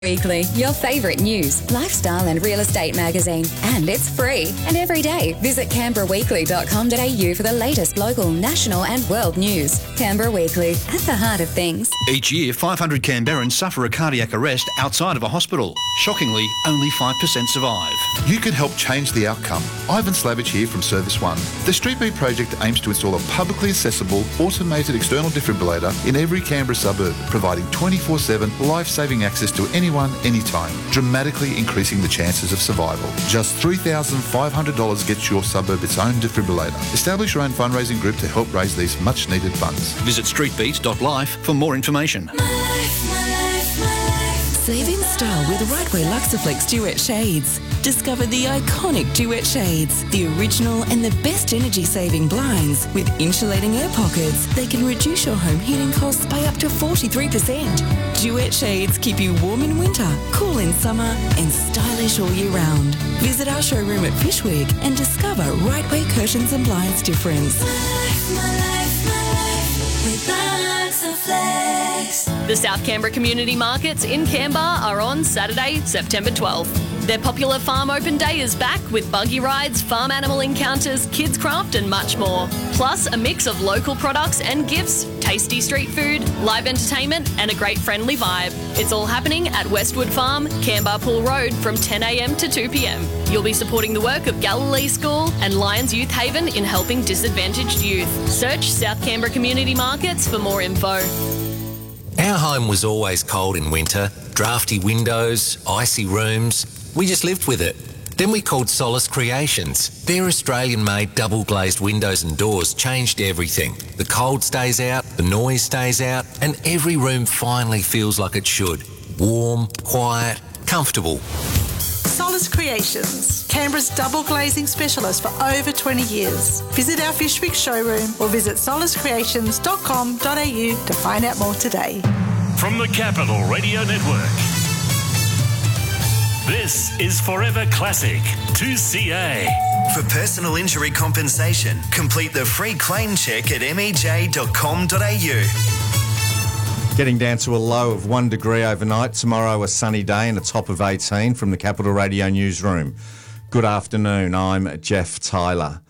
Weekly, your favourite news, lifestyle and real estate magazine. And it's free. And every day, visit canberraweekly.com.au for the latest local, national and world news. Canberra Weekly, at the heart of things. Each year, 500 Canberrans suffer a cardiac arrest outside of a hospital. Shockingly, only 5% survive. You can help change the outcome. Ivan Slavich here from Service One. The Street Beat project aims to install a publicly accessible, automated external defibrillator in every Canberra suburb, providing 24/7 life-saving access to anyone, anytime, dramatically increasing the chances of survival. Just $3,500 gets your suburb its own defibrillator. Establish your own fundraising group to help raise these much-needed funds. Visit streetbeat.life for more information. Save in style with Rightway Luxaflex Duet Shades. Discover the iconic Duet Shades, the original and the best energy-saving blinds with insulating air pockets. They can reduce your home heating costs by up to 43%. Duet Shades keep you warm in winter, cool in summer and stylish all year round. Visit our showroom at Fishwick and discover Rightway Curtains and Blinds difference. My life with Luxaflex. The South Canberra Community Markets in Canberra are on Saturday, September 12th. Their popular Farm Open Day is back with buggy rides, farm animal encounters, kids craft and much more. Plus a mix of local products and gifts, tasty street food, live entertainment and a great friendly vibe. It's all happening at Westwood Farm, Canberra Pool Road from 10 a.m. to 2 p.m. You'll be supporting the work of Galilee School and Lions Youth Haven in helping disadvantaged youth. Search South Canberra Community Markets for more info. Our home was always cold in winter, drafty windows, icy rooms. We just lived with it. Then we called Solace Creations. Their Australian-made double-glazed windows and doors changed everything. The cold stays out, the noise stays out, and every room finally feels like it should. Warm, quiet, comfortable. Solace Creations, Canberra's double glazing specialist for over 20 years. Visit our Fishwick showroom or visit solacecreations.com.au to find out more today. From the Capital Radio Network, this is Forever Classic 2CA. For personal injury compensation, complete the free claim check at mej.com.au. Getting down to a low of 1 degree overnight. Tomorrow a sunny day and a top of 18 from the Capital Radio Newsroom. Good afternoon, I'm Jeff Tyler.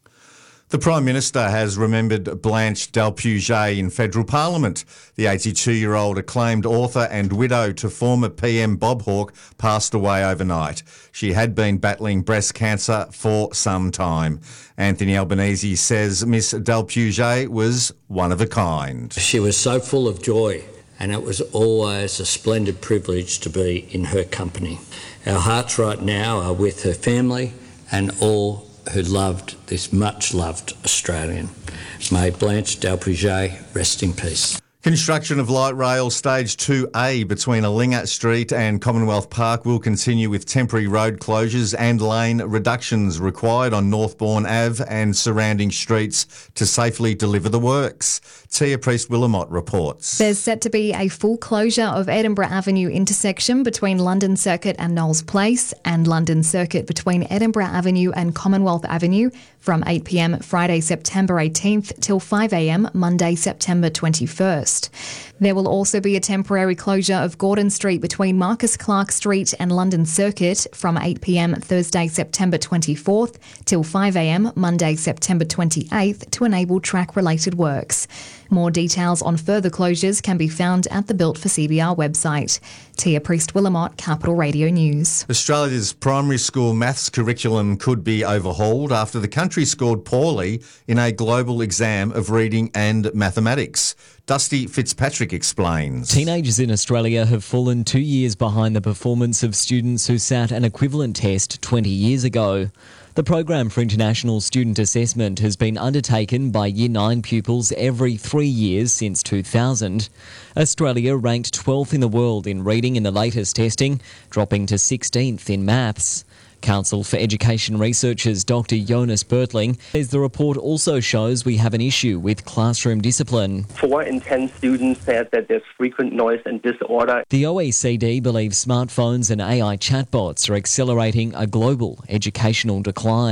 The Prime Minister has remembered Blanche Delpuget in Federal Parliament. The 82-year-old acclaimed author and widow to former PM Bob Hawke passed away overnight. She had been battling breast cancer for some time. Anthony Albanese says Miss Delpuget was one of a kind. She was so full of joy, and it was always a splendid privilege to be in her company. Our hearts right now are with her family and all who loved this much-loved Australian. May Blanche Delpuget rest in peace. Construction of light rail stage 2A between Allinga Street and Commonwealth Park will continue with temporary road closures and lane reductions required on Northbourne Ave and surrounding streets to safely deliver the works. Tia Priest-Willamott reports. There's set to be a full closure of Edinburgh Avenue intersection between London Circuit and Knowles Place and London Circuit between Edinburgh Avenue and Commonwealth Avenue from 8 p.m. Friday, September 18th till 5 a.m. Monday, September 21st. There will also be a temporary closure of Gordon Street between Marcus Clark Street and London Circuit from 8 p.m. Thursday, September 24th till 5 a.m. Monday, September 28th to enable track-related works. More details on further closures can be found at the Built for CBR website. Tia Priest-Willamott, Capital Radio News. Australia's primary school maths curriculum could be overhauled after the country scored poorly in a global exam of reading and mathematics. Dusty Fitzpatrick explains. Teenagers in Australia have fallen 2 years behind the performance of students who sat an equivalent test 20 years ago. The Program for International Student Assessment has been undertaken by Year 9 pupils every 3 years since 2000. Australia ranked 12th in the world in reading in the latest testing, dropping to 16th in maths. Council for Education Researchers Dr Jonas Bertling says the report also shows we have an issue with classroom discipline. 4 in 10 students said that there's frequent noise and disorder. The OECD believes smartphones and AI chatbots are accelerating a global educational decline.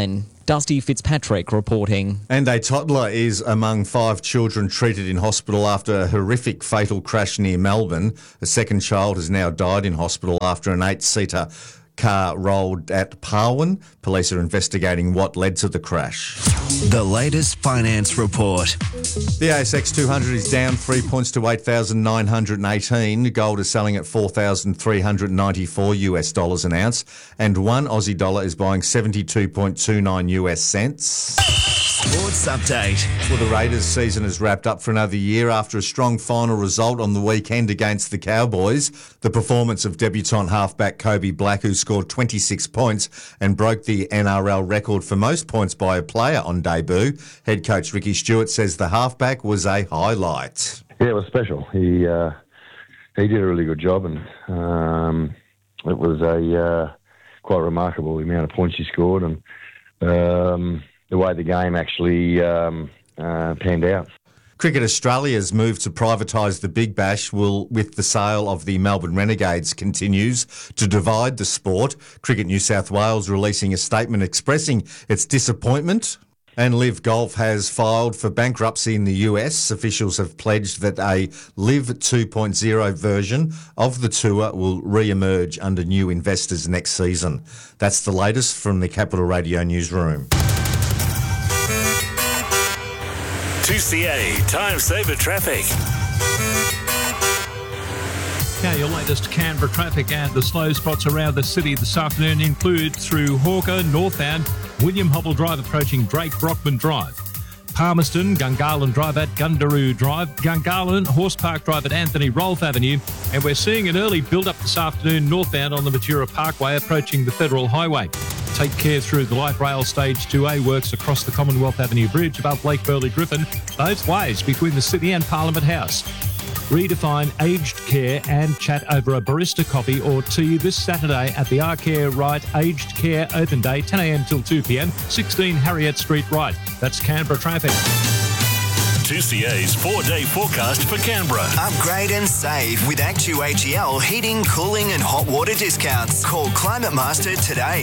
Dusty Fitzpatrick reporting. And a toddler is among 5 children treated in hospital after a horrific fatal crash near Melbourne. A second child has now died in hospital after an 8-seater car rolled at Parwin. Police are investigating what led to the crash. The latest finance report. The ASX 200 is down 3 points to 8,918. Gold is selling at $4,394 an ounce, and one Aussie dollar is buying 72.29 US cents. Sports update. Well, the Raiders season has wrapped up for another year after a strong final result on the weekend against the Cowboys. The performance of debutant halfback Kobe Black, who scored 26 points and broke the NRL record for most points by a player on debut. Head coach Ricky Stewart says the halfback was a highlight. Yeah, it was special. He did a really good job, and it was quite remarkable the amount of points he scored and the way the game actually panned out. Cricket Australia's move to privatise the Big Bash with the sale of the Melbourne Renegades continues to divide the sport. Cricket New South Wales releasing a statement expressing its disappointment. And Live Golf has filed for bankruptcy in the US. Officials have pledged that a Live 2.0 version of the tour will re-emerge under new investors next season. That's the latest from the Capital Radio newsroom. 2CA Time Saver Traffic. Now, your latest Canberra traffic, and the slow spots around the city this afternoon include through Hawker, northbound, William Hobble Drive approaching Drake Brockman Drive, Palmerston, Gungahlin Drive at Gundaroo Drive, Gungahlin, Horse Park Drive at Anthony Rolfe Avenue, and we're seeing an early build-up this afternoon northbound on the Matura Parkway approaching the Federal Highway. Take care through the light rail stage 2A works across the Commonwealth Avenue Bridge above Lake Burley Griffin, both ways between the City and Parliament House. Redefine aged care and chat over a barista coffee or tea this Saturday at the Arcare Right Aged Care Open Day, 10 a.m. till 2 p.m, 16 Harriet Street Right. That's Canberra traffic. 2CA's 4-day forecast for Canberra. Upgrade and save with ActuHEL heating, cooling and hot water discounts. Call Climate Master today.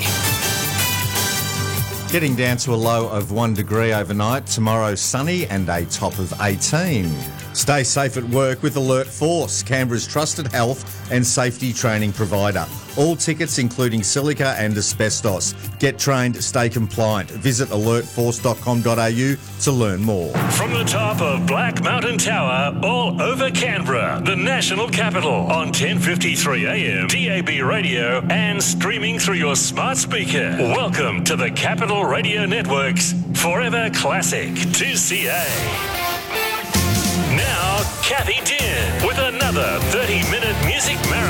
Getting down to a low of 1 degree overnight. Tomorrow sunny and a top of 18. Stay safe at work with Alert Force, Canberra's trusted health and safety training provider. All tickets including silica and asbestos. Get trained, stay compliant. Visit alertforce.com.au to learn more. From the top of Black Mountain Tower, all over Canberra, the national capital, on 10:53 a.m, DAB radio and streaming through your smart speaker. Welcome to the Capital Radio Network's Forever Classic 2CA. Now, Kathy Dean with another 30-minute music marathon.